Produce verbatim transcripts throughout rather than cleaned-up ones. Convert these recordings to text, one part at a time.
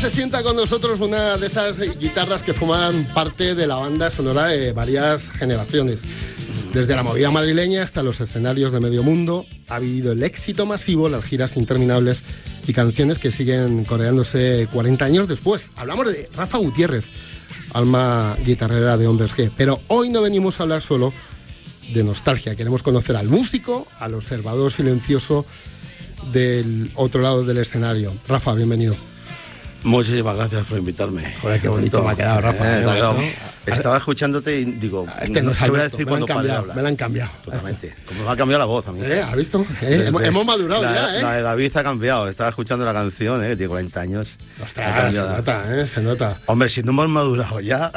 se sienta con nosotros una de esas guitarras que forman parte de la banda sonora de varias generaciones. Desde la movida madrileña hasta los escenarios de medio mundo, ha vivido el éxito masivo, las giras interminables y canciones que siguen coreándose cuarenta años después. Hablamos de Rafa Gutiérrez, alma guitarrera de Hombres G. Pero hoy no venimos a hablar solo de nostalgia. Queremos conocer al músico, al observador silencioso del otro lado del escenario. Rafa, bienvenido. Muchísimas gracias por invitarme. Joder, qué bonito me ha quedado, Rafa. Eh, ¿no? quedado. Estaba escuchándote y digo, este no ¿qué voy a visto, decir me cuando la han pare de cambiado, hablar? me la han cambiado. Totalmente. Como me ha cambiado la voz a mí. ¿Eh? ¿Has visto? ¿Eh? Hemos, hemos madurado la, ya, ¿eh? La de David ha cambiado. Estaba escuchando la canción, ¿eh? Que tiene cuarenta años. Ostras, se nota, ¿eh? Se nota. Hombre, si no hemos madurado ya.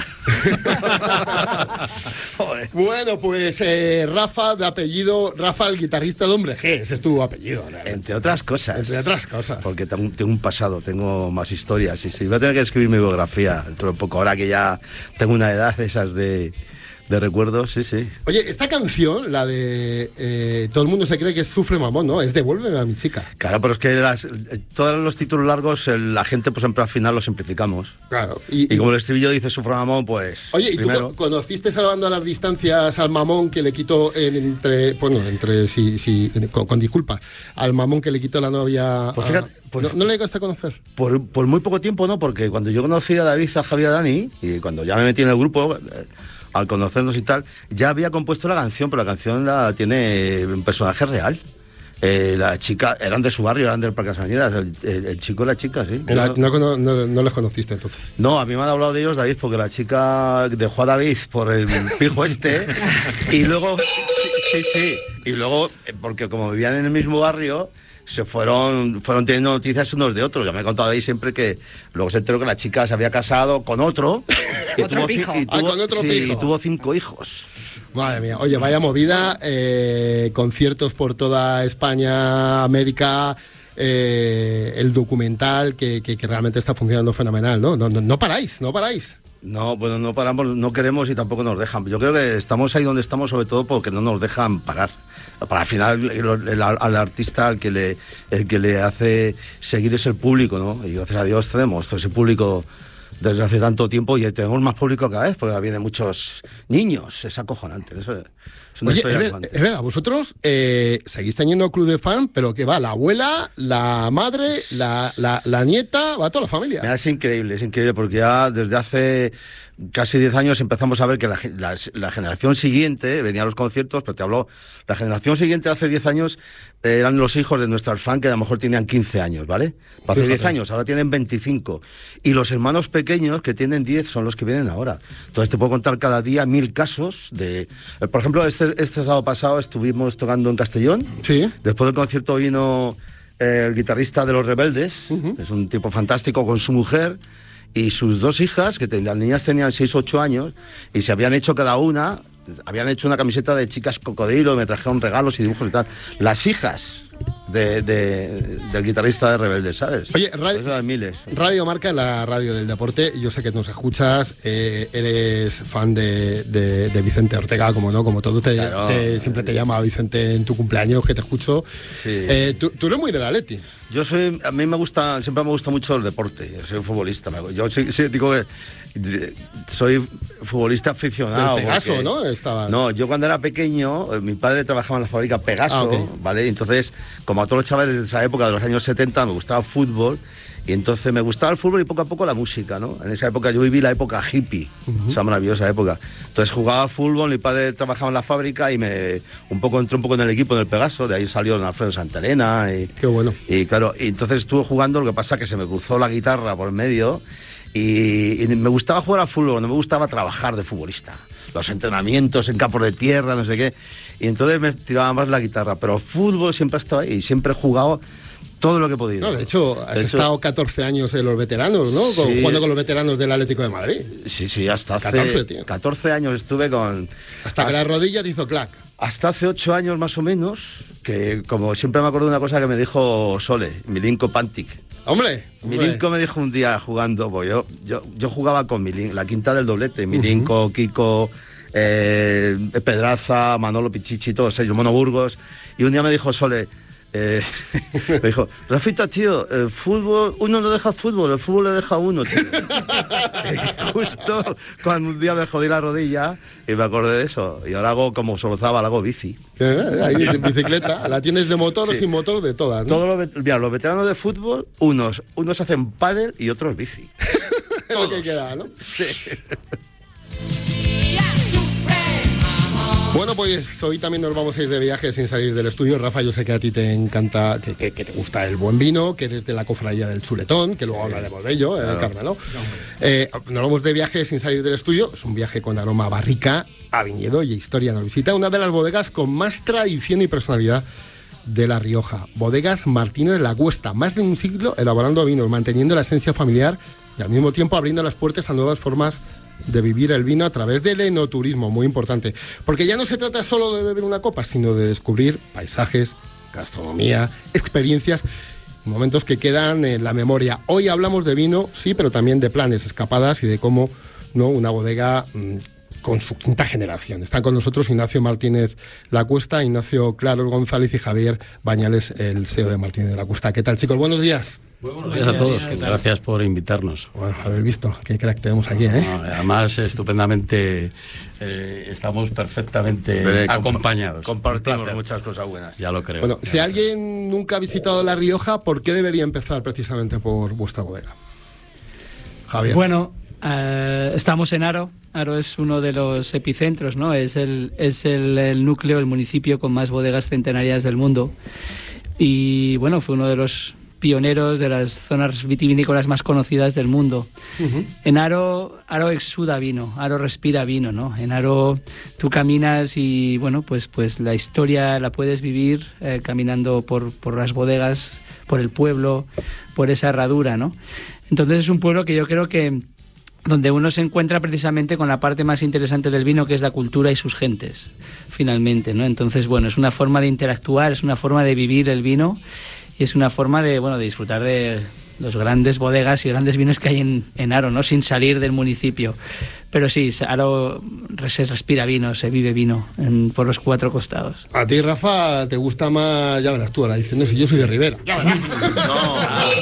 Bueno, pues eh, Rafa, de apellido, Rafa, el guitarrista de Hombres G. Ese es tu apellido, ¿no? Entre otras cosas. Entre otras cosas. Porque tengo, tengo un pasado, tengo más historias. Sí, sí. Voy a tener que escribir mi biografía dentro de poco. Ahora que ya tengo una edad de esas de... de recuerdos, sí, sí. Oye, esta canción, la de eh, todo el mundo se cree que es Sufre Mamón, ¿no? Es Devuélveme a mi chica. Claro, pero es que las, todos los títulos largos, el, la gente, pues siempre al final los simplificamos. Claro. Y, y como el estribillo dice Sufre Mamón, pues... Oye, ¿y primero... tú conociste Salvando a las distancias al mamón que le quitó el, entre... Bueno, entre... Sí, sí, con, con disculpas. Al mamón que le quitó la novia... Pues fíjate... A, pues, ¿no, ¿No le llegaste a conocer? Por, por muy poco tiempo, ¿no? Porque cuando yo conocí a David, a Javier, a Dani, y cuando ya me metí en el grupo... Eh, al conocernos y tal, ya había compuesto la canción, pero la canción la tiene un personaje real. Eh, la chica, eran de su barrio, eran del Parque de las Avenidas, el, el, el chico y la chica, sí. La, no, no, no, no les conociste entonces. No, a mí me han hablado de ellos, David, porque la chica dejó a David por el pijo este, y luego, sí, sí, sí, y luego, porque como vivían en el mismo barrio, se fueron fueron teniendo noticias unos de otros. Ya me he contado ahí siempre que luego se enteró que la chica se había casado con otro y, ¿Otro tuvo, pijo? y, tuvo, ah, con otro sí, pijo. y tuvo cinco hijos. Madre mía. Oye, vaya movida, eh, conciertos por toda España, América, eh, el documental que, que, que realmente está funcionando fenomenal, ¿no? No, no, no paráis, no paráis. No, bueno, no paramos, no queremos y tampoco nos dejan. Yo creo que estamos ahí donde estamos sobre todo porque no nos dejan parar. Para al final el, el, al artista el que le el que le hace seguir es el público, ¿no? Y gracias a Dios tenemos todo ese público desde hace tanto tiempo y tenemos más público cada vez porque ahora vienen muchos niños. Es acojonante. Eso es una Oye, historia es, ver, acojonante. es verdad, vosotros eh, seguís teniendo club de fan, pero que va la abuela, la madre, la, la, la nieta, va toda la familia. Mira, es increíble, es increíble porque ya desde hace casi diez años empezamos a ver que la, la, la generación siguiente venía a los conciertos, pero te hablo, la generación siguiente hace diez años eh, eran los hijos de nuestras fans que a lo mejor tenían quince años, ¿vale? Hace diez años, ahora tienen veinticinco. Y los hermanos pequeños que tienen diez son los que vienen ahora. Entonces te puedo contar cada día mil casos de... Por ejemplo, este, este sábado pasado estuvimos tocando en Castellón. Sí. Después del concierto vino eh, el guitarrista de Los Rebeldes, uh-huh. Es un tipo fantástico con su mujer y sus dos hijas, que te, las niñas tenían seis, ocho años, y se habían hecho cada una, habían hecho una camiseta de chicas cocodrilo, me trajeron regalos y dibujos y tal. Las hijas de, de, del guitarrista de Rebeldes, ¿sabes? Oye, radio, miles. Radio Marca, la radio del deporte, yo sé que nos escuchas, eh, eres fan de, de, de Vicente Ortega, como no, como todo, te, claro, te, siempre te llama Vicente en tu cumpleaños, que te escucho. Sí. Eh, tú, tú eres muy del Atleti. Yo soy, a mí me gusta, siempre me gusta mucho el deporte, yo soy un futbolista, yo sí, sí, digo que soy futbolista aficionado. Del Pegaso, porque, ¿no? Estaba... No, yo cuando era pequeño, mi padre trabajaba en la fábrica Pegaso, ah, okay. ¿Vale? Entonces, como a todos los chavales de esa época, de los años setenta, me gustaba el fútbol, y entonces me gustaba el fútbol y poco a poco la música, ¿no? En esa época yo viví la época hippie, uh-huh. Esa maravillosa época. Entonces jugaba al fútbol, mi padre trabajaba en la fábrica y me un poco entró un poco en el equipo del Pegaso, de ahí salió Alfredo Santelena y... Qué bueno. Y claro, y entonces estuve jugando, lo que pasa que se me cruzó la guitarra por el medio y, y me gustaba jugar al fútbol, no me gustaba trabajar de futbolista. Los entrenamientos en campos de tierra, no sé qué. Y entonces me tiraba más la guitarra, pero el fútbol siempre ha estado ahí y siempre he jugado todo lo que he podido. No, de hecho, has de hecho, estado catorce años en los veteranos, ¿no? Sí. Jugando con los veteranos del Atlético de Madrid. Sí, sí, hasta hace catorce, tío. catorce años estuve con... Hasta, hasta que la rodilla te hizo clac. Hasta hace ocho años más o menos, que como siempre me acuerdo de una cosa que me dijo Sole, Milinko Pantic. ¡Hombre! Milinko me dijo un día jugando, pues yo, yo, yo jugaba con Milinko, la quinta del doblete, Milinko, uh-huh. Kiko, eh, Pedraza, Manolo Pichichi, todos ellos, Mono Burgos, y un día me dijo Sole, Eh, me dijo, Rafita, tío, el fútbol, uno no deja fútbol, el fútbol le deja a uno, tío. Justo cuando un día me jodí la rodilla y me acordé de eso. Y ahora hago como Solozábal, hago bici. Eh, ahí, bicicleta, la tienes de motor Sí. o sin motor, de todas, ¿no? Todos los, mira, los veteranos de fútbol, unos, unos hacen pádel y otros bici. Es lo que queda, ¿no? Sí. Bueno, pues hoy también nos vamos a ir de viaje sin salir del estudio. Rafa, yo sé que a ti te encanta, que, que, que te gusta el buen vino, que eres de la cofradía del Chuletón, que luego sí. hablaremos de ello, claro. eh, Carmelo. Eh, nos vamos de viaje sin salir del estudio. Es un viaje con aroma a barrica, a viñedo y a historia. Nos visita una de las bodegas con más tradición y personalidad de La Rioja. Bodegas Martínez de la Cuesta. Más de un siglo elaborando vinos, manteniendo la esencia familiar y al mismo tiempo abriendo las puertas a nuevas formas de vivir el vino a través del enoturismo, muy importante, porque ya no se trata solo de beber una copa, sino de descubrir paisajes, gastronomía, experiencias, momentos que quedan en la memoria. Hoy hablamos de vino, sí, pero también de planes, escapadas y de cómo, ¿no?, una bodega mmm, con su quinta generación. Están con nosotros Ignacio Martínez La Cuesta, Ignacio Claros González y Javier Bañales, el C E O de Martínez de la Cuesta. ¿Qué tal, chicos? Buenos días. Muy buenos días a todos, gracias por invitarnos. Bueno, habéis visto qué crack tenemos aquí, ¿eh? No, además, estupendamente, eh, estamos perfectamente Pero, acompañados. Compartimos muchas cosas buenas. Ya lo creo. Bueno, si alguien nunca ha visitado La Rioja, ¿por qué debería empezar precisamente por vuestra bodega? Javier. Bueno, uh, estamos en Haro. Haro es uno de los epicentros, ¿no? Es el, es el, el núcleo, el municipio con más bodegas centenarias del mundo. Y bueno, fue uno de los pioneros de las zonas vitivinícolas más conocidas del mundo. Uh-huh. En Haro, Haro exuda vino, Haro respira vino, ¿no? En Haro tú caminas y, bueno, pues, pues la historia la puedes vivir eh, caminando por, por las bodegas, por el pueblo, por esa herradura, ¿no? Entonces es un pueblo que yo creo que donde uno se encuentra precisamente con la parte más interesante del vino, que es la cultura y sus gentes, finalmente, ¿no? Entonces, bueno, es una forma de interactuar, es una forma de vivir el vino y es una forma de, bueno, de disfrutar de los grandes bodegas y grandes vinos que hay en, en Haro, ¿no? Sin salir del municipio. Pero sí, Haro se respira vino, se vive vino en, por los cuatro costados. A ti, Rafa, te gusta más, ya verás tú, ahora diciendo si yo soy de Ribera. Ya verás. No,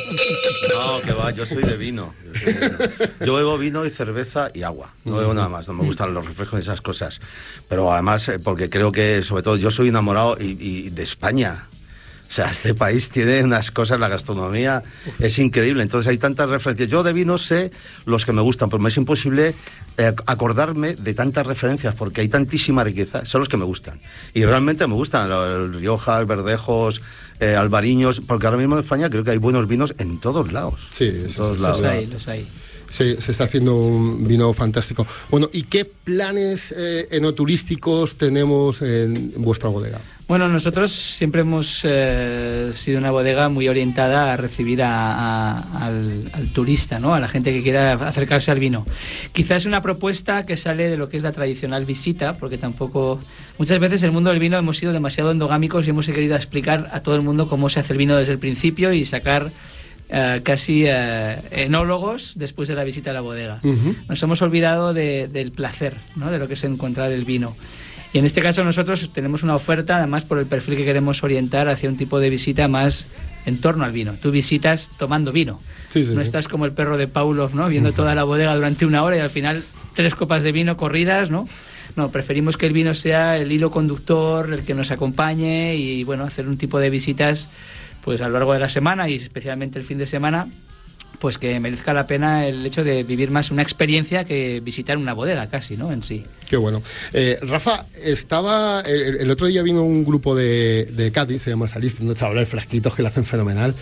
no, que va, yo soy de vino. Yo, soy de vino. Yo bebo vino y cerveza y agua. No bebo nada más, no me gustan los refrescos y esas cosas. Pero además, porque creo que, sobre todo, yo soy enamorado y, y de España. O sea, este país tiene unas cosas, la gastronomía es increíble, entonces hay tantas referencias. Yo de vino sé los que me gustan, pero me es imposible eh, acordarme de tantas referencias, porque hay tantísima riqueza, son los que me gustan. Y realmente me gustan, el Rioja, el Verdejos, eh, Albariños, porque ahora mismo en España creo que hay buenos vinos en todos lados. Sí, en sí, todos sí, lados. Los hay, los hay. Se, se está haciendo un vino fantástico. Bueno, ¿y qué planes eh, enoturísticos tenemos en, en vuestra bodega? Bueno, nosotros siempre hemos eh, sido una bodega muy orientada a recibir a, a, al, al turista, ¿no? A la gente que quiera acercarse al vino. Quizás es una propuesta que sale de lo que es la tradicional visita, porque tampoco... Muchas veces en el mundo del vino hemos sido demasiado endogámicos y hemos querido explicar a todo el mundo cómo se hace el vino desde el principio y sacar uh, casi uh, enólogos después de la visita a la bodega. Uh-huh. Nos hemos olvidado de, del placer, ¿no? De lo que es encontrar el vino. Y en este caso nosotros tenemos una oferta, además por el perfil que queremos orientar hacia un tipo de visita más en torno al vino. Tú visitas tomando vino. Sí, sí, no sí. estás como el perro de Pavlov, ¿no? Viendo toda la bodega durante una hora y al final tres copas de vino corridas, ¿no? No, preferimos que el vino sea el hilo conductor, el que nos acompañe y, bueno, hacer un tipo de visitas pues a lo largo de la semana y especialmente el fin de semana, pues que merezca la pena el hecho de vivir más una experiencia que visitar una bodega casi, ¿no? En sí. Qué bueno. Eh, Rafa, estaba... El, el otro día vino un grupo de, de Cádiz, se llama Saliste, unos chavales fresquitos que lo hacen fenomenal.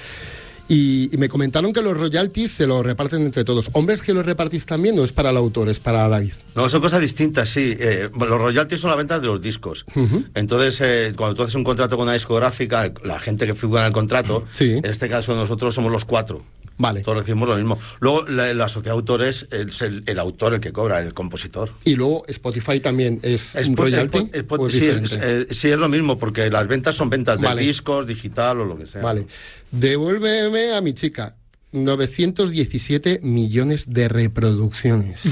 Y, y me comentaron que los royalties se los reparten entre todos. ¿Hombres que los repartís también o es para el autor, es para David? No, son cosas distintas, sí. Eh, los royalties son la venta de los discos. Uh-huh. Entonces, eh, cuando tú haces un contrato con una discográfica, la gente que figura en el contrato, sí. En este caso nosotros somos los cuatro. Vale. Todos decimos lo mismo. Luego, la, la sociedad de autores es el, el autor el que cobra, el compositor. Y luego Spotify también es, es un royalty. Es, es, es, sí, es, eh, sí, es lo mismo, porque las ventas son ventas vale. de discos, digital o lo que sea. Vale. Devuélveme a mi chica. novecientos diecisiete millones de reproducciones.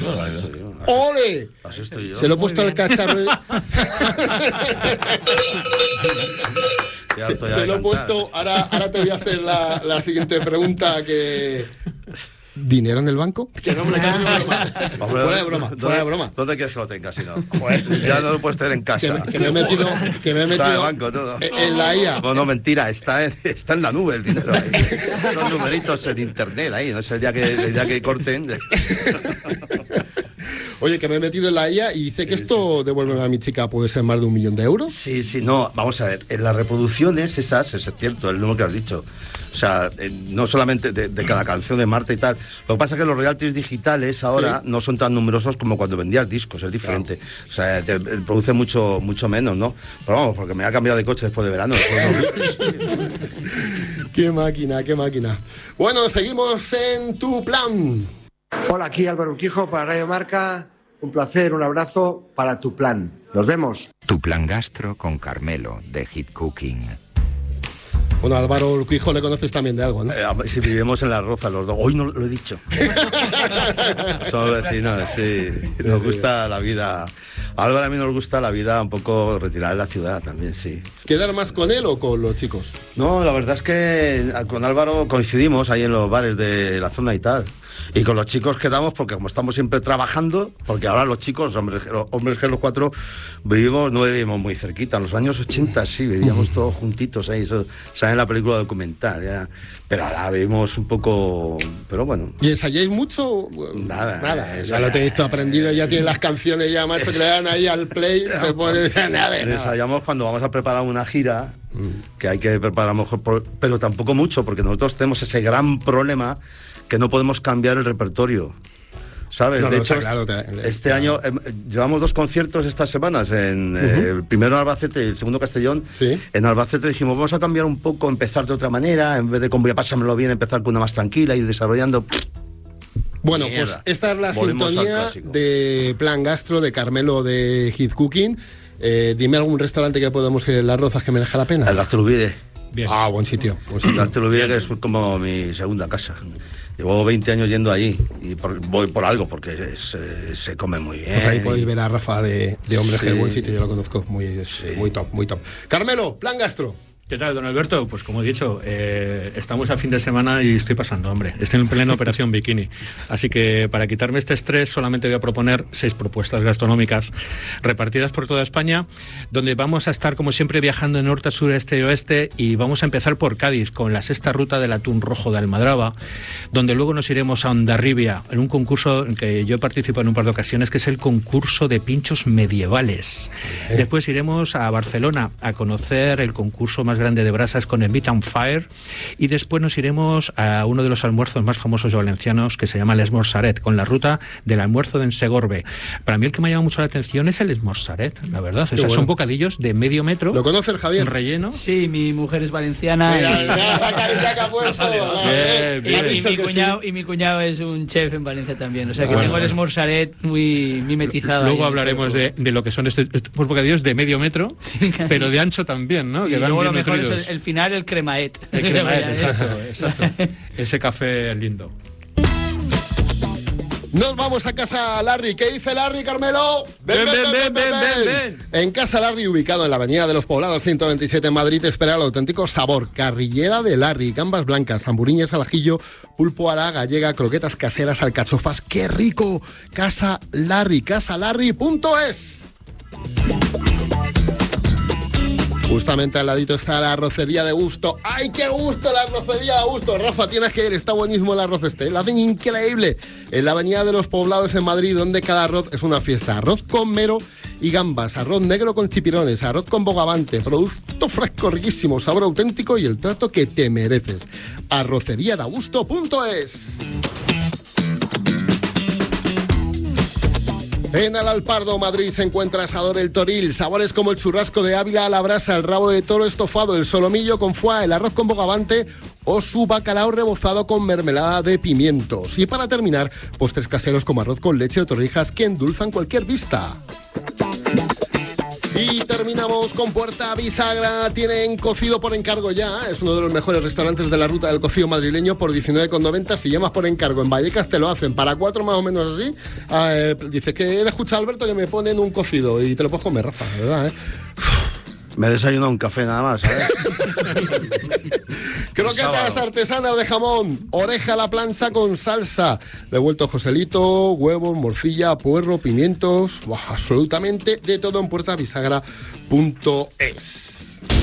¡Ole! Así estoy yo. Se lo he puesto al cacharro. Se, se lo he puesto, ahora, ahora te voy a hacer la, la siguiente pregunta que... ¿Dinero en el banco? Que no, hombre, que no es broma. Hombre, Fuera de broma, fuera de broma. ¿Dónde quieres que lo tengas si no? Ya no lo puedes tener en casa. Que, que me he metido, que me he metido está de banco, todo. En la I A. No, no, mentira, está en, está en la nube el dinero ahí. Son numeritos en internet ahí, no es el día que, el día que corten. Oye, que me he metido en la I A y dice que esto, devuélveme a mi chica, puede ser más de un millón de euros. Sí, sí, no, vamos a ver, en las reproducciones esas, es cierto, el número que has dicho. O sea, eh, no solamente de, de cada canción de Marta y tal. Lo que pasa es que los royalties digitales ahora sí. no son tan numerosos como cuando vendías discos, es diferente. Claro. O sea, te, te produce mucho mucho menos, ¿no? Pero vamos, porque me voy a cambiar de coche después de verano. Después de... Qué máquina, qué máquina. Bueno, seguimos en Tu Plan. Hola, aquí Álvaro Urquijo para Radio Marca. Un placer, un abrazo para Tu Plan. Nos vemos. Tu Plan Gastro con Carmelo de Hit Cooking. Bueno, Álvaro Urquijo le conoces también de algo, ¿no? Eh, si vivimos en La Roza los dos. Hoy no lo he dicho. Somos vecinos, sí. Nos gusta la vida. A Álvaro a mí nos gusta la vida un poco retirada de la ciudad también, sí. ¿Quedar más con él o con los chicos? No, la verdad es que con Álvaro coincidimos ahí en los bares de la zona y tal. Y con los chicos quedamos porque como estamos siempre trabajando, porque ahora los chicos, hombres, los hombres que los cuatro vivimos, no vivimos muy cerquita. En los años ochenta sí, vivíamos todos juntitos ahí, eso sale en la película documental, ya. Pero ahora vivimos un poco, pero bueno. ¿Y ensayáis mucho? Nada. Nada, ya lo tenéis todo aprendido, ya tienen las canciones ya, macho, que le dan ahí al play, se pone nada. Ensayamos cuando vamos a preparar una gira, que hay que preparar mejor, pero tampoco mucho, porque nosotros tenemos ese gran problema que no podemos cambiar el repertorio, ¿sabes? No, de no, hecho, claro, te, este claro. año eh, llevamos dos conciertos estas semanas, en, uh-huh. eh, el primero en Albacete y el segundo Castellón. ¿Sí? En Albacete dijimos, vamos a cambiar un poco, empezar de otra manera, en vez de como voy a pasármelo bien, empezar con una más tranquila, ir desarrollando... Bueno, Mierda. Pues esta es la Volvemos sintonía de Plan Gastro de Carmelo de Hit Cooking. Eh, dime algún restaurante que podamos ir en Las Rozas que merezca la pena. El Gastrolubide. Bien. Ah, buen sitio. Buen sitio. El Gastrolubide, que es como mi segunda casa. Llevo veinte años yendo allí y por, voy por algo, porque es, eh, se come muy bien. Pues ahí podéis ver a Rafa de, de Hombres, sí. Que es buen sitio, yo lo conozco, muy, sí. muy top, muy top. Carmelo, Plan Gastro. ¿Qué tal, don Alberto? Pues como he dicho, eh, estamos a fin de semana y estoy pasando, hombre. Estoy en plena operación bikini. Así que para quitarme este estrés solamente voy a proponer seis propuestas gastronómicas repartidas por toda España, donde vamos a estar, como siempre, viajando de norte a sur, este y oeste, y vamos a empezar por Cádiz, con la sexta ruta del atún rojo de Almadraba, donde luego nos iremos a Hondarribia, en un concurso en que yo participo en un par de ocasiones, que es el concurso de pinchos medievales. ¿Eh? Después iremos a Barcelona a conocer el concurso más grande de brasas con el Meat and Fire, y después nos iremos a uno de los almuerzos más famosos valencianos, que se llama el Esmorzaret, con la ruta del almuerzo de Ensegorbe. Para mí el que me ha llamado mucho la atención es el Esmorzaret, la verdad. O sea, bueno. Son bocadillos de medio metro. ¿Lo conoce el Javier? Relleno. Sí, mi mujer es valenciana. Mira, y... la carita que ha puesto. Bien, bien. Y, y, mi cuñado, sí. y mi cuñado es un chef en Valencia también. O sea que bueno, tengo el Esmorzaret muy mimetizado. Luego hablaremos de, de lo que son estos, estos bocadillos de medio metro, sí, pero de ancho también, ¿no? Sí, que van luego bien lo mejor nutridos. es el, el final, el cremaet. El cremaet, exacto, exacto. Ese café lindo. Nos vamos a Casa Larry. ¿Qué dice Larry, Carmelo? Ven, ven, ven, ven, ven, ven. En Casa Larry, ubicado en la Avenida de los Poblados ciento veintisiete en Madrid, espera el auténtico sabor. Carrillera de Larry, gambas blancas, zamburiñas al ajillo, pulpo a la gallega, croquetas caseras, alcachofas. ¡Qué rico! Casa Larry, casalarry punto es. Justamente al ladito está la arrocería de Gusto. ¡Ay, qué gusto la arrocería de Gusto! Rafa, tienes que ir, está buenísimo el arroz este. Lo hacen increíble. En la Avenida de los Poblados en Madrid, donde cada arroz es una fiesta. Arroz con mero y gambas, arroz negro con chipirones, arroz con bogavante, producto fresco, riquísimo, sabor auténtico y el trato que te mereces. arrocería de gusto punto es. En Alalpardo, Madrid, se encuentra Asador El Toril. Sabores como el churrasco de Ávila a la brasa, el rabo de toro estofado, el solomillo con foie, el arroz con bogavante o su bacalao rebozado con mermelada de pimientos. Y para terminar, postres caseros como arroz con leche o torrijas que endulzan cualquier vista. Y terminamos con Puerta Bisagra. Tienen cocido por encargo ya. Es uno de los mejores restaurantes de la ruta del cocido madrileño por diecinueve con noventa. Si llamas por encargo en Vallecas te lo hacen para cuatro más o menos así. Eh, dices que él escucha a Alberto que me ponen un cocido y te lo puedes comer, Rafa, ¿verdad? ¿Eh? Me he desayunado un café nada más, ¿sabes? Croquetas artesanas de jamón, oreja a la plancha con salsa, revuelto Joselito, huevos, morcilla, puerro, pimientos, ¡buah! Absolutamente de todo en puerta bisagra punto es.